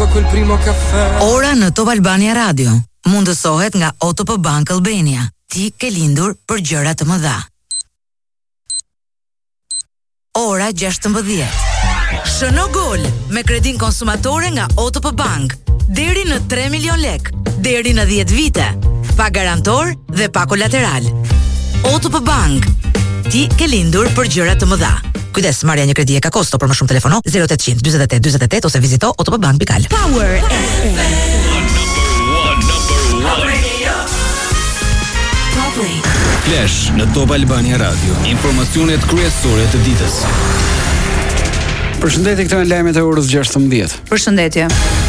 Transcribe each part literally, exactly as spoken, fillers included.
dopo quel primo caffè. Ora në Top Albania Radio mundësohet nga O T P Bank Albania. Ti ke lindur për gjëra të mëdha. Ora gjashtëmbëdhjetë. Shëno gol me kredin konsumatore nga O T P Bank. Deri në tre milion lek, deri në dhjetë vite. Pa garantor dhe pa kolateral. O T P Bank. Ti ke lindur për gjëra të mëdha. Kujdes, marrja një kredi e ka kosto, për më shumë telefono zero opt zero zero dyzet e tetë dyzet e tetë ose vizito otpbank pikal. Power F M. Flash në Top Albania Radio. Informacionet kryesore të ditës. Përshëndetje, këto janë lajmet e orës gjashtëmbëdhjetë. Përshëndetje.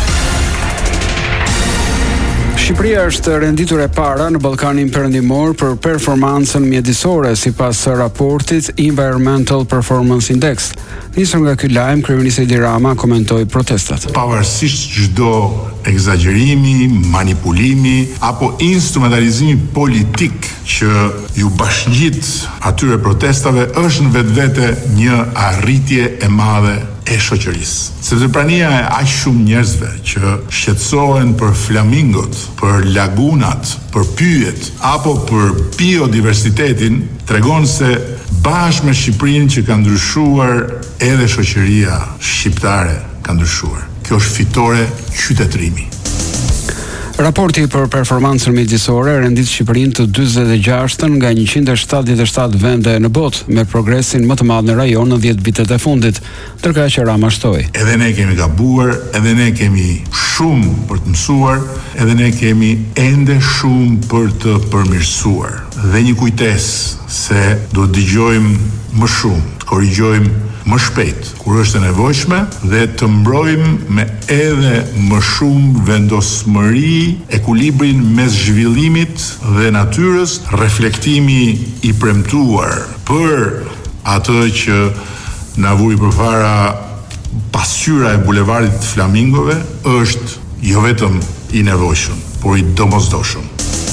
Shqipëria është renditur e para në Ballkanin Perëndimor për performancën mjedisore sipas raportit Environmental Performance Index. Nisur nga ky lajm, kryeministri Edi Rama komentoi protestat. Pavarësisht çdo egzagjerimi, manipulimi apo instrumentalizimi politik që ju bashngjit atyre protestave, është në vetvete një arritje e madhe e shoqërisë. Sepse prania e aq shumë njerëzve që shqetësohen për flamingot, për lagunat, për pyjet apo për biodiversitetin, tregon se bashkë me Shqipërinë që ka ndryshuar edhe shoqëria shqiptare ka ndryshuar. Kjo është fitore qytetërimi. Raporti për performancën mjedisore rendit Shqipërinë të dyzet e gjashtën nga njëqind e shtatëdhjetë e shtatë vende në botë, me progresin më të madh në rajon në dhjetë vitet e fundit, ndërkaq që Rama shtoi. Edhe ne kemi gabuar, edhe ne kemi shumë për të mësuar, edhe ne kemi ende shumë për të përmirësuar. Dhe një kujtesë se do të dëgjojmë më shumë, të korrigjojmë më shpejt kur është e nevojshme dhe të mbrojmë me edhe më shumë vendosmëri ekuilibrin mes zhvillimit dhe natyrës, reflektimi i premtuar për atë që na vuri përpara pasqyra e bulevardit të flamingove është jo vetëm i nevojshëm, por i domosdoshëm.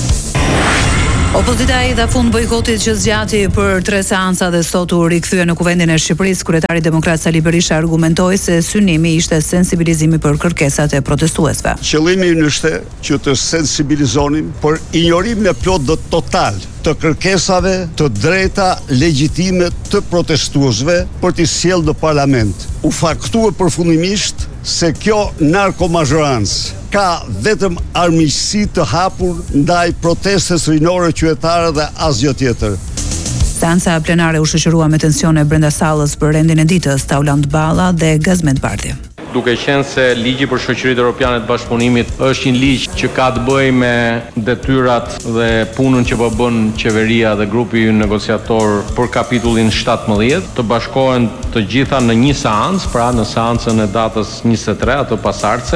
Opozita i dha fund bojkotit që zgjati për tre seanca dhe sot u rikthye në kuvendin e Shqipërisë. Kryetari demokrat Sali Berisha argumentoi se synimi ishte sensibilizimi për kërkesat e protestuesve. Qëllimi ishte që të sensibilizonim për injorimin e plot dhe total të kërkesave të drejta legjitime të protestuesve për t'i sjellë në parlament. U faktuar përfundimisht se kjo narkomazhorancë ka vetëm armiqësi të hapur ndaj protestës rinore qytetare dhe asgjë tjetër. Seanca plenare u shoqërua me tensione brenda sallës për rendin e ditës, Tauland Balla dhe Gazmet Bardhi. Duke qenë se ligji për shoqëritë europiane të bashkëpunimit është një ligj që ka të bëjë me detyrat dhe punën që po bën qeveria dhe grupi negociator për kapitullin shtatëmbëdhjetë, të bashkohen të gjitha në një seancë, pra në seancën e datës njëzet e tre, ato pasardhëse.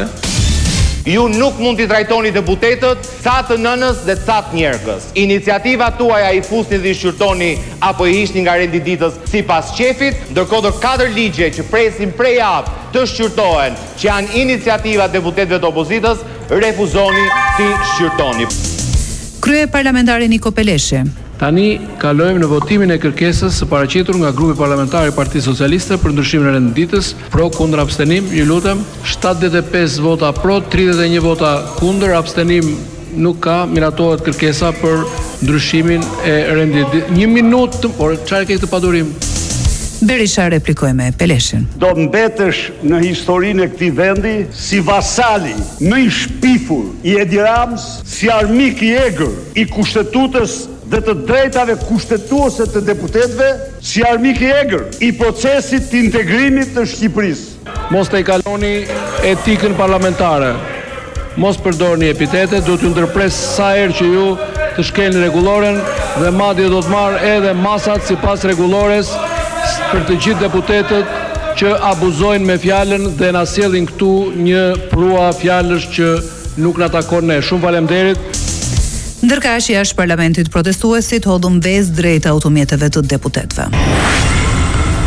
Ju nuk mund t'i trajtoni deputetët ca të nënës dhe ca të njerëkës. Iniciativa tuaja i fusni dhe i shqyrtoni apo i hiqni nga rendi ditës sipas qefit, ndërkohë katër ligje që presin prej javë të shqyrtohen, që janë iniciativa deputetëve të opozitës, refuzoni t'i shqyrtoni. Krye parlamentari Niko Peleshi. Tani kalojmë në votimin e kërkesës së paraqitur nga grupi parlamentar i Partisë Socialiste për ndryshimin e renditës, pro kundër abstenim, ju lutem, shtatëdhjetë e pesë vota pro, tridhjetë e një vota kundër, abstenim nuk ka, miratohet kërkesa për ndryshimin e renditës. Një minutë, por çfarë ke këtë padurim? Berisha replikoi me Peleshin. Do mbetesh në historinë e këtij vendi si vasali, më i shpifur i Edi Ramës, si armik i egër i kushtetutës dhe të drejtave kushtetuese të deputetëve, si armik i egër i procesit të integrimit të Shqipërisë. Mos të i kaloni etikën parlamentare, mos përdorni epitete, do t'ju ndërpres sa herë që ju të shkelni rregulloren dhe madje do të marrë edhe masat sipas rregullores për të gjithë deputetët që abuzojnë me fjalën dhe na sjellin këtu një prua fjalësh që nuk na takon ne. Shumë faleminderit. Ndërkaq jashtë parlamentit protestuesit hodhën vezë drejt automjeteve të deputetëve.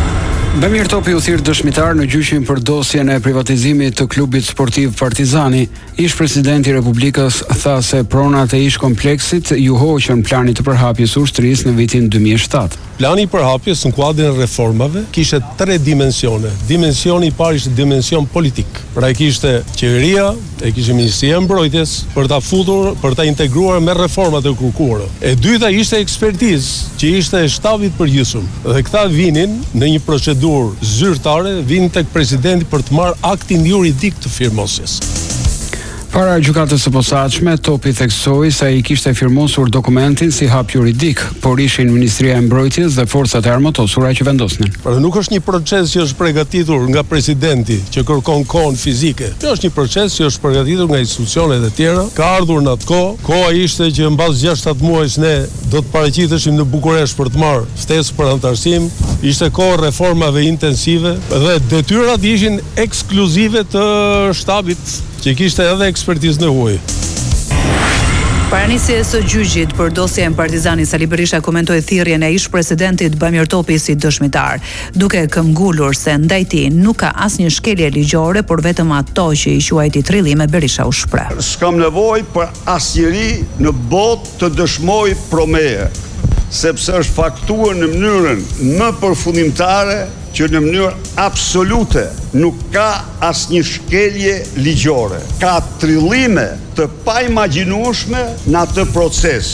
Bemir Topi u thirr dëshmitar në gjyqin për dosjen e privatizimit të klubit sportiv Partizani. Ish presidenti i Republikës tha se pronat e ish kompleksit ju hoqën planit të përhapjes së ushtrisë në vitin dy mijë e shtatë. Plani i përhapjes në kuadrin e reformave kishte tre dimensione. Dimensioni i parë ishte dimension politik. Pra e kishte qeveria, e kishte Ministria e Mbrojtjes për ta futur, për ta integruar me reformat e kërkuara. E dyta ishte ekspertizë, që ishte e shtabit përgjithshëm. Dhe këta vinin në një procedurë zyrtare, vinin tek presidenti për të marrë aktin juridik të firmosjes. Para gjykatës së posaçme, Topi theksoi se ai kishte firmosur dokumentin si hap juridik, por ishin Ministria e Mbrojtjes dhe forcat e armatosura që vendosnin. Por nuk është një proces që është përgatitur nga presidenti që kërkon kohën fizike. Kjo është një proces që është përgatitur nga institucionet e tjera. Ka ardhur në atë kohë. Koha ishte që mbas gjashtë shtatë muajsh ne do të paraqiteshim në Bukuresht për të marrë ftesë për anëtarësim. Ishte kohë reformave intensive dhe detyrat ishin ekskluzive të shtabit që kishte edhe ekspertizën e huaj. Paranisjes së gjyqit për dosjen Partizani, Sali Berisha komentoi thirrjen e ish-presidentit Bamir Topi si dëshmitar, duke këmbgulur se ndaj tij nuk ka asnjë shkelje ligjore, por vetëm ato që i quajti trillime. Berisha u shpreh. S'kam nevojë për asnjëri në botë të dëshmoj pro meje, sepse është faktuar në mënyrën më përfundimtare që në mënyrë absolute nuk ka asnjë shkelje ligjore. Ka trillime të paimagjinueshme në atë proces.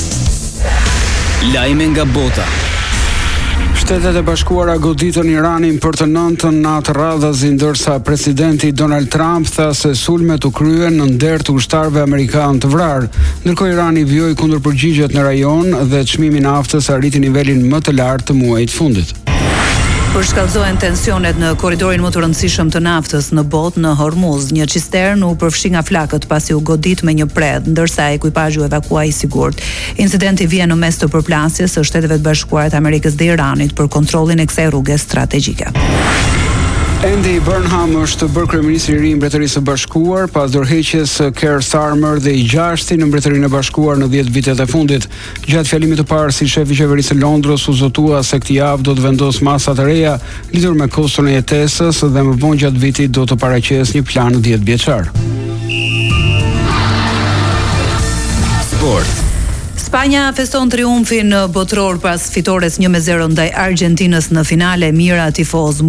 Lajme nga bota. Shtetet e Bashkuara goditën Iranin për të nëntën në atë radhazi, ndërsa presidenti Donald Trump tha se sulmet u kryen në nder të ushtarëve amerikanë të vrarë. Ndërkohë Irani vjoi kundërpërgjigjet në rajon dhe çmimi i naftës arriti nivelin më të lartë të muajit fundit. Përshkallëzohen tensionet në korridorin më të rëndësishëm të naftës në botë në Hormuz. Një cistern u përfshi nga flakët pasi u godit me një predh, ndërsa ekuipazhi u evakuoi i sigurt. Incidenti vjen në mes të përplasjes së Shteteve të Bashkuara të Amerikës dhe Iranit për kontrollin e kësaj rruge strategjike. Andy Burnham është bërë kryeministri i ri i Mbretërisë së Bashkuar pas dorëheqjes së Keir Starmer dhe i gjashti në Mbretërinë e Bashkuar në dhjetë vitet e fundit. Gjatë fjalimit të parë si shef i qeverisë së Londrës u zotua se këtë javë do të vendos masa të reja lidhur me koston e jetesës dhe më vonë gjatë vitit do të paraqesë një plan dhjetë vjeçar. Sport. Spanja feston triumfin botror pas fitores një me zero ndaj Argjentinës në finale. Mira tifoz